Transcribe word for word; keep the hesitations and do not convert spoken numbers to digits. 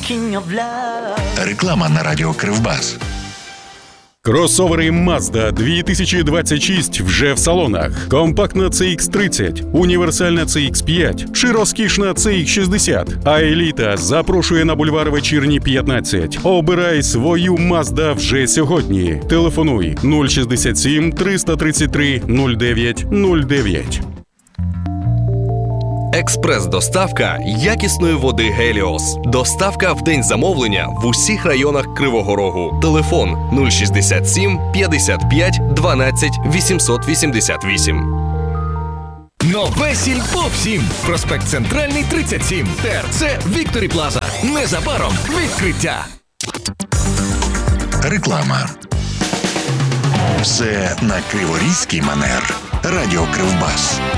king of love. Реклама на радіо Кривбас. Кросовери Mazda дві тисячі двадцять шість вже в салонах. Компактна сі ікс тридцять, універсальна сі ікс п'ять чи розкішна сі ікс шістдесят. А еліта запрошує на бульвар Вечірній п'ятнадцять. Обирай свою Mazda вже сьогодні. Телефонуй нуль шістдесят сім триста тридцять три нуль дев'ять нуль дев'ять. Експрес-доставка якісної води «Геліос». Доставка в день замовлення в усіх районах Кривого Рогу. Телефон нуль шістдесят сім п'ятдесят п'ять дванадцять вісімсот вісімдесят вісім. Нове Сільпо всім. Проспект Центральний, тридцять сім. ТРЦ Вікторі Плаза. Незабаром відкриття. Реклама. Все на криворізький манер. Радіо Кривбас.